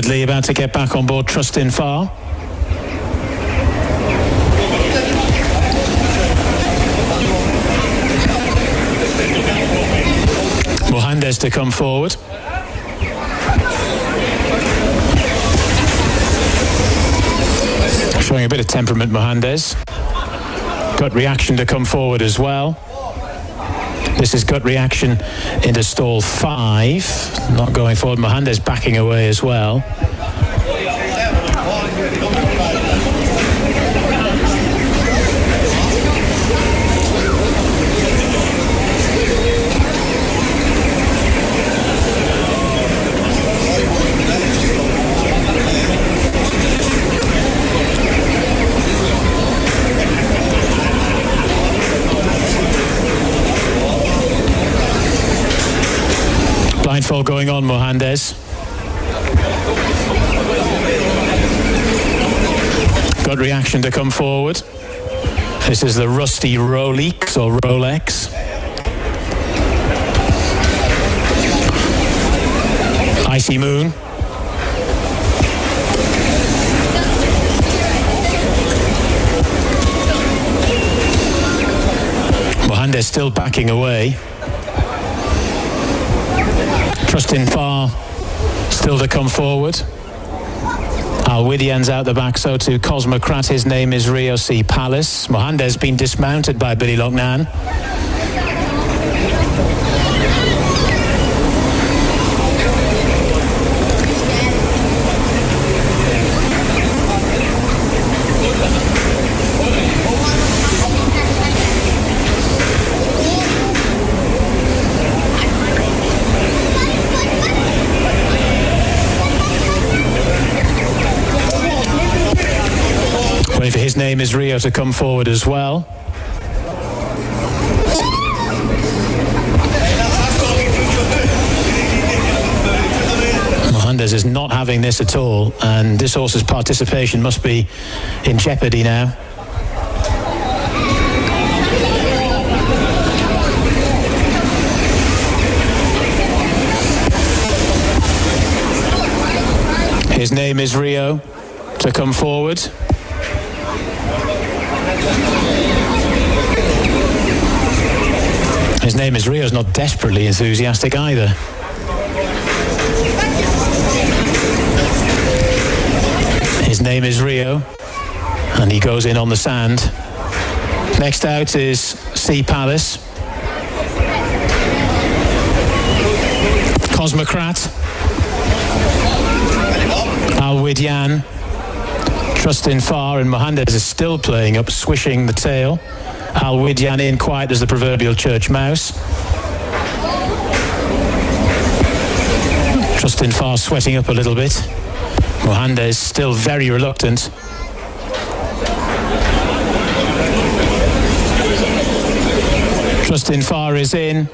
Bernard Lee about to get back on board Trust in Far. Mohandes to come forward. Showing a bit of temperament, Mohandes. Gut Reaction to come forward as well. This is Gut Reaction into stall 5. Not going forward. Mohandes backing away as well. Blindfold going on, Mohandes. Gut Reaction to come forward. This is the Rusty Rolex or Rolex. Icy Moon. Mohandes still backing away. Trust in Far still to come forward. Al Widyan's out the back, so too Cosmocrat. His name is Rio C. Palace. Mohandes been dismounted by Billy Loughnane. Waiting for His Name is Rio to come forward as well. Mohandes is not having this at all, and this horse's participation must be in jeopardy now. His Name is Rio to come forward. His Name is Rio is not desperately enthusiastic either. His Name is Rio, and he goes in on the sand. Next out is Sea Palace. Cosmocrat. Al Widyan. Trust in Far, and Mohandes is still playing up, swishing the tail. Al Widyan in quiet as the proverbial church mouse. Trust in Far sweating up a little bit. Mohandes still very reluctant. Trust in Far is in.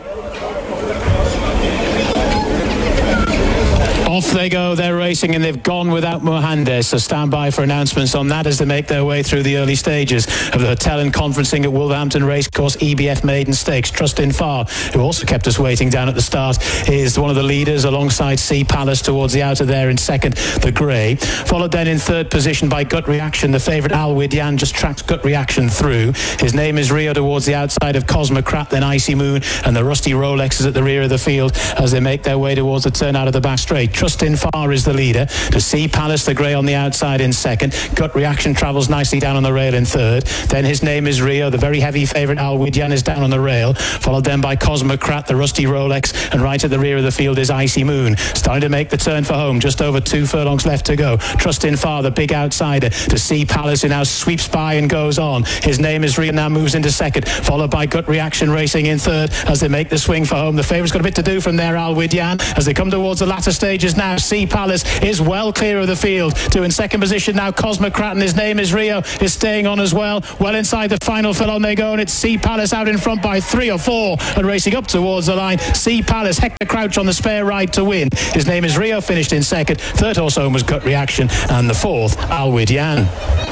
Off they go, they're racing, and they've gone without Mohandes, so stand by for announcements on that as they make their way through the early stages of the hotel and conferencing at Wolverhampton Racecourse EBF Maiden Stakes. Trust in Far, who also kept us waiting down at the start, is one of the leaders alongside Sea Palace towards the outer there in second, the Grey. Followed then in third position by Gut Reaction. The favourite Al Widyan just tracks Gut Reaction through. His Name is Rio towards the outside of Cosmocrat, then Icy Moon, and the Rusty Rolex is at the rear of the field as they make their way towards the turn out of the back straight. Trust in Far is the leader. To Sea Palace, the Grey on the outside in second. Gut Reaction travels nicely down on the rail in third. Then His Name is Rio. The very heavy favourite Al Widyan is down on the rail. Followed then by Cosmocrat, the Rusty Rolex, and right at the rear of the field is Icy Moon. Starting to make the turn for home. Just over 2 furlongs left to go. Trust in Far, the big outsider. To Sea Palace, who now sweeps by and goes on. His Name is Rio now moves into second. Followed by Gut Reaction racing in third as they make the swing for home. The favourite's got a bit to do from there, Al Widyan, as they come towards the latter stages now. Sea Palace is well clear of the field. To in second position now Cosmocrat, and His Name is Rio is staying on as well. Well inside the final furlong they go, and it's Sea Palace out in front by 3 or 4 and racing up towards the line. Sea Palace, Hector Crouch on the spare ride to win. His Name is Rio finished in second. Third horse home was Gut Reaction, and the fourth Al Widyan.